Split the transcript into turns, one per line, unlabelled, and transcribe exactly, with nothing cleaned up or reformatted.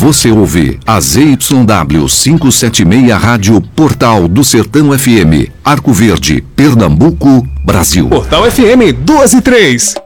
Você ouve a Z Y W quinhentos e setenta e seis Rádio Portal do Sertão F M, Arco Verde, Pernambuco, Brasil.
Portal F M duas e três.